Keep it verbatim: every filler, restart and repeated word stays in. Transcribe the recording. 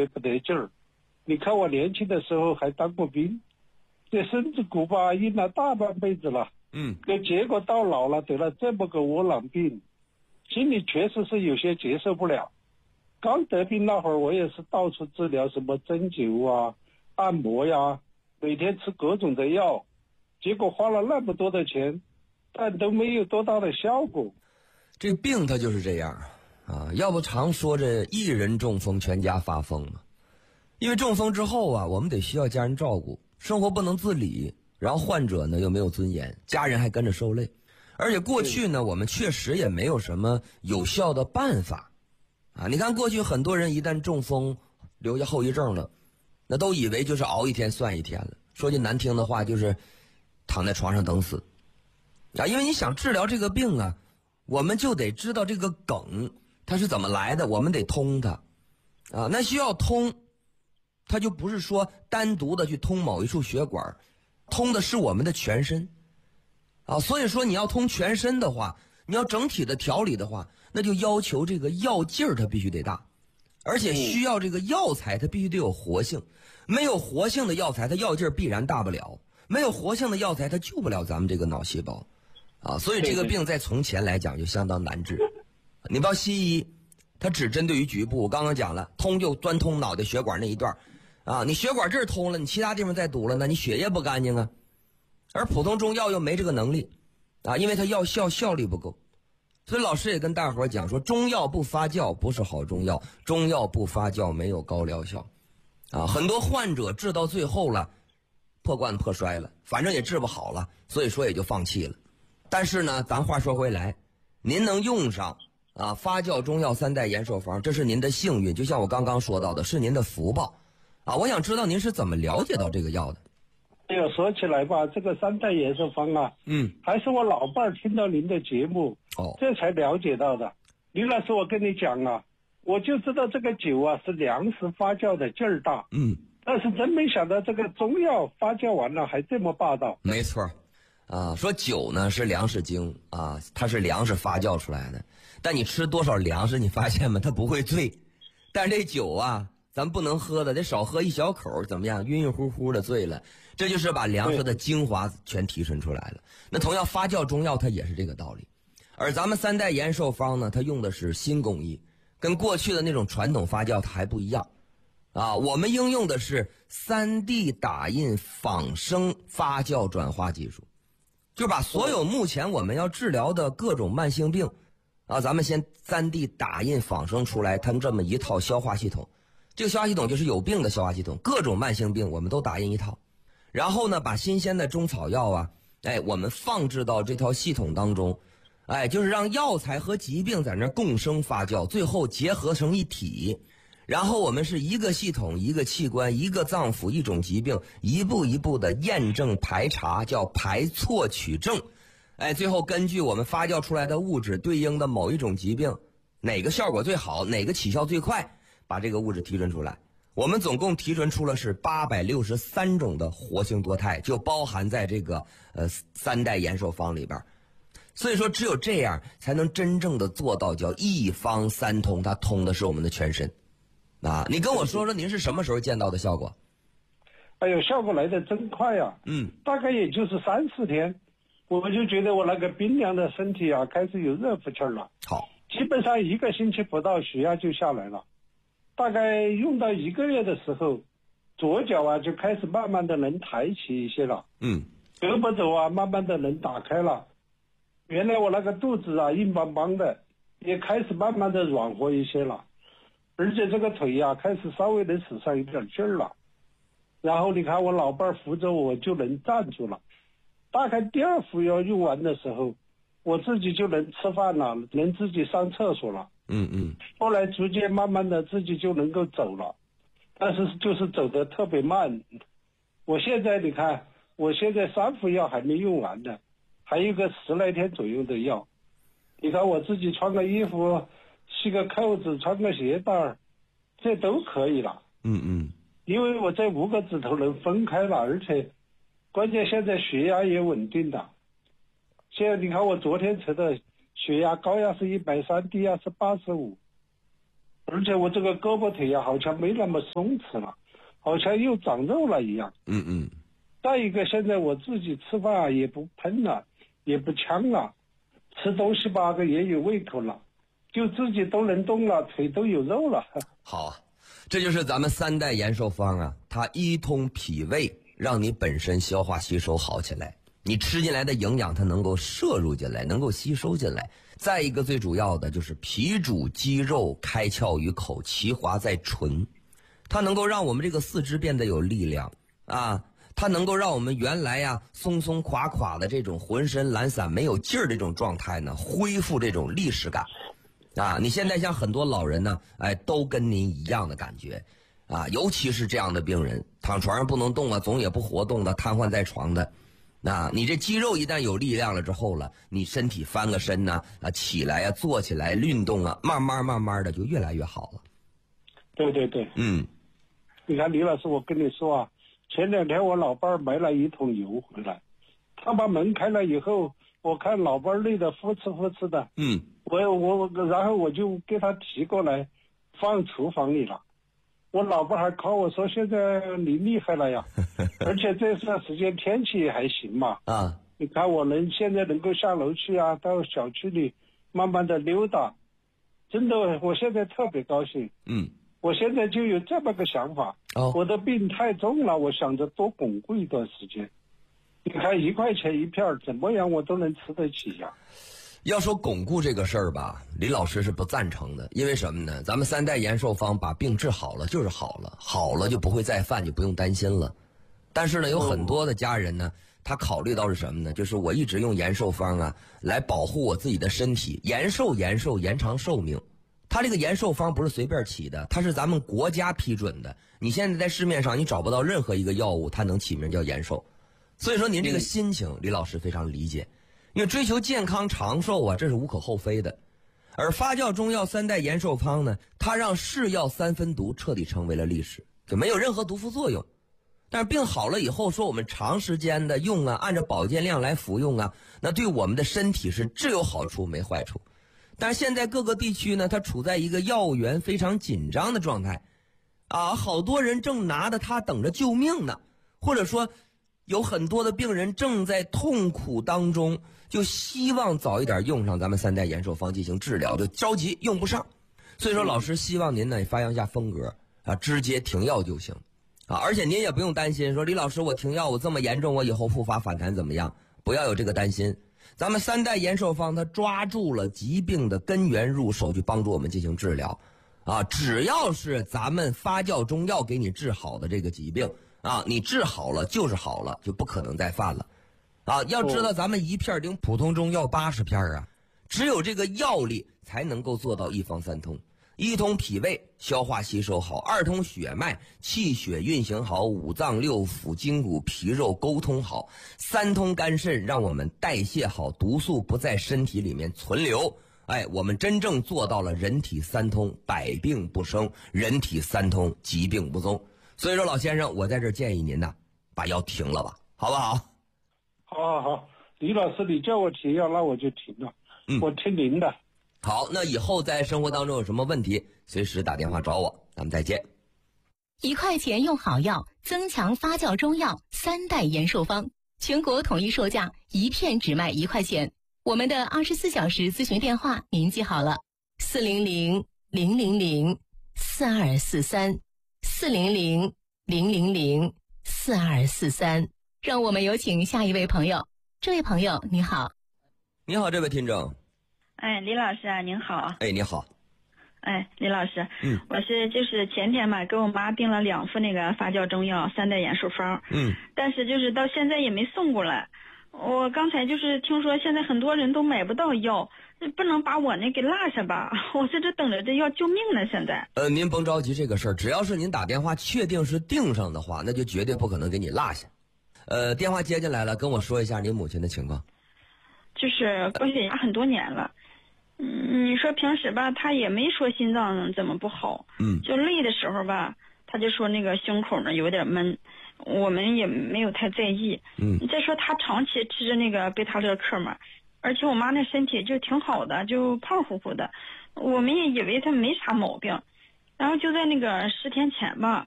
会不得劲儿。你看我年轻的时候还当过兵，这身子骨吧硬了大半辈子了， 嗯， 可结果到老了得了这么个窝囊病，心里确实是有些接受不了。刚得病那会儿，我也是到处治疗，什么针灸啊、按摩呀，每天吃各种的药，结果花了那么多的钱，但都没有多大的效果。 这病它就是这样啊，要不常说这一人中风全家发疯嘛。因为中风之后啊，我们得需要家人照顾，生活不能自理，然后患者呢又没有尊严，家人还跟着受累。而且过去呢，我们确实也没有什么有效的办法啊。你看过去很多人一旦中风留下后遗症了，那都以为就是熬一天算一天了，说句难听的话就是躺在床上等死啊。因为你想治疗这个病啊，我们就得知道这个梗它是怎么来的，我们得通它啊。那需要通，它就不是说单独的去通某一处血管，通的是我们的全身啊。所以说你要通全身的话，你要整体的调理的话，那就要求这个药劲儿它必须得大，而且需要这个药材它必须得有活性。没有活性的药材，它药劲儿必然大不了；没有活性的药材，它救不了咱们这个脑细胞啊。所以这个病在从前来讲就相当难治。你包西医它只针对于局部，我刚刚讲了，通就专通脑袋血管那一段啊，你血管这儿通了，你其他地方再堵了，那你血液不干净啊。而普通中药又没这个能力啊，因为它药效效率不够。所以老师也跟大伙讲说，中药不发酵不是好中药，中药不发酵没有高疗效啊。很多患者治到最后了，破罐子破摔了，反正也治不好了，所以说也就放弃了。但是呢，咱话说回来，您能用上啊发酵中药三代延寿方，这是您的幸运，就像我刚刚说到的，是您的福报啊。我想知道您是怎么了解到这个药的？ 哎呦，说起来吧，这个三代延寿方啊， 嗯， 还是我老伴儿听到您的节目， 哦， 这才了解到的。林老师，我跟你讲啊，我就知道这个酒啊是粮食发酵的劲儿大， 嗯， 但是真没想到这个中药发酵完了还这么霸道。 没错啊，说酒呢是粮食精啊，它是粮食发酵出来的，但你吃多少粮食，你发现吗？它不会醉，但是这酒啊，咱不能喝的，得少喝一小口，怎么样？晕晕乎乎的醉了，这就是把粮食的精华全提纯出来了。那同样发酵中药它也是这个道理，而咱们三代延寿方呢，它用的是新工艺，跟过去的那种传统发酵它还不一样啊。我们应用的是 三 D 打印仿生发酵转化技术，就把所有目前我们要治疗的各种慢性病啊，咱们先 三 D 打印仿生出来，它这么一套消化系统。这个消化系统就是有病的消化系统，各种慢性病我们都打印一套，然后呢，把新鲜的中草药啊，哎，我们放置到这套系统当中，哎，就是让药材和疾病在那共生发酵，最后结合成一体。然后我们是一个系统、一个器官、一个脏腑、一种疾病，一步一步的验证排查，叫排错取证。哎，最后根据我们发酵出来的物质对应的某一种疾病，哪个效果最好，哪个起效最快，把这个物质提纯出来。我们总共提纯出了是八百六十三种的活性多肽，就包含在这个呃三代延寿方里边。所以说只有这样才能真正的做到叫一方三通，它通的是我们的全身啊。你跟我说说您是什么时候见到的效果？ 哎呦，效果来得真快啊！ 嗯， 大概也就是三四天，我就觉得我那个冰凉的身体啊开始有热乎气儿了。 好， 基本上一个星期不到，血压就下来了。大概用到一个月的时候，左脚啊就开始慢慢的能抬起一些了。 嗯， 胳膊肘啊慢慢的能打开了。原来我那个肚子啊硬邦邦的，也开始慢慢的软和一些了。而且这个腿啊开始稍微能使上一点劲儿了。然后你看我老伴儿扶着我就能站住了。大概第二服药用完的时候，我自己就能吃饭了，能自己上厕所了。 嗯嗯。 后来逐渐慢慢的自己就能够走了，但是就是走得特别慢。我现在你看，我现在三副药还没用完呢，还有个十来天左右的药。你看我自己穿个衣服，系个扣子，穿个鞋带，这都可以了。 嗯嗯。 因为我这五个指头能分开了，而且关键现在血压也稳定了。现在你看我昨天测的血压，高压是一百三，低压是八十五。 而且我这个胳膊腿呀好像没那么松弛了，好像又长肉了一样。 嗯嗯。 再一个，现在我自己吃饭啊也不喷了，也不呛了，吃东西吧个也有胃口了，就自己都能动了，腿都有肉了。 好啊，这就是咱们三代延寿方啊，它一通脾胃，让你本身消化吸收好起来，你吃进来的营养它能够摄入进来，能够吸收进来。再一个最主要的就是脾主肌肉，开窍于口，其华在唇，它能够让我们这个四肢变得有力量啊。它能够让我们原来呀松松垮垮的这种浑身懒散没有劲儿这种状态呢，恢复这种力实感啊。你现在像很多老人呢，哎，都跟您一样的感觉啊，尤其是这样的病人，躺床上不能动啊，总也不活动的，瘫痪在床的。那你这肌肉一旦有力量了之后了，你身体翻个身呢，啊，起来呀，坐起来运动啊，慢慢慢慢的就越来越好了。 对对对， 嗯， 你看李老师，我跟你说啊，前两天我老伴儿买了一桶油回来，他把门开了以后，我看老伴儿累得呼哧呼哧的， 嗯， 我我然后我就给他提过来，放厨房里了。我老伴还考我说现在你厉害了呀，而且这段时间天气还行嘛， 啊， 你看我能现在能够下楼去啊，到小区里慢慢的溜达，真的我现在特别高兴。 嗯。 我现在就有这么个想法， 哦， 我的病太重了，我想着多巩固一段时间。你看一块钱一片，怎么样我都能吃得起呀。 要说巩固这个事儿吧，李老师是不赞成的，因为什么呢？咱们三代延寿方把病治好了就是好了，好了就不会再犯，就不用担心了。但是呢，有很多的家人呢，他考虑到是什么呢？就是我一直用延寿方啊来保护我自己的身体，延寿延寿延长寿命。它这个延寿方不是随便起的，它是咱们国家批准的。你现在在市面上你找不到任何一个药物它能起名叫延寿，所以说您这个心情李老师非常理解，因为追求健康长寿啊，这是无可厚非的。而发酵中药三代延寿方呢，它让是药三分毒彻底成为了历史，就没有任何毒副作用。但是病好了以后，说我们长时间的用啊，按照保健量来服用啊，那对我们的身体是只有好处没坏处。但是现在各个地区呢，它处在一个药源非常紧张的状态，啊，好多人正拿着它等着救命呢，或者说有很多的病人正在痛苦当中，就希望早一点用上咱们三代延寿方进行治疗，就着急用不上。所以说老师希望您呢发扬一下风格啊，直接停药就行啊，而且您也不用担心说李老师我停药我这么严重，我以后复发反弹怎么样，不要有这个担心。咱们三代延寿方它抓住了疾病的根源入手，去帮助我们进行治疗啊！只要是咱们发酵中药给你治好的这个疾病啊，你治好了就是好了，就不可能再犯了啊！要知道咱们一片顶普通中药八十片啊，只有这个药力才能够做到一方三通。一通脾胃消化吸收好，二通血脉气血运行好，五脏六腑筋骨皮肉沟通好，三通肝肾让我们代谢好，毒素不在身体里面存留。哎，我们真正做到了人体三通，百病不生，人体三通，疾病不踪。所以说老先生，我在这建议您呐，把药停了吧，好不好？ 好好好，李老师你叫我停药，那我就停了，嗯，我听您的。 好，那以后在生活当中有什么问题，随时打电话找我，咱们再见。 一块钱用好药，增强发酵中药三代延寿方，全国统一售价，一片只卖一块钱。我们的二十四小时咨询电话您记好了，四零零零零零四二四三，四零零零零零四二四三。让我们有请下一位朋友。这位朋友你好。 你好，这位听众。 哎，李老师啊，您好。 哎，你好。 哎，李老师， 嗯， 我是就是前天嘛，给我妈订了两副那个发酵中药三代延寿方， 嗯， 但是就是到现在也没送过来。我刚才就是听说现在很多人都买不到药，不能把我那给落下吧？我在这等着这要救命呢，现在。 呃，您甭着急这个事儿，只要是您打电话确定是订上的话，那就绝对不可能给你落下。呃，电话接进来了，跟我说一下您母亲的情况。 就是高血压很多年了。嗯，你说平时吧，他也没说心脏怎么不好， 嗯， 就累的时候吧，他就说那个胸口呢有点闷，我们也没有太在意， 嗯， 再说他长期吃着那个贝塔乐克嘛，而且我妈那身体就挺好的，就胖乎乎的，我们也以为他没啥毛病， 然后就在那个十天前吧，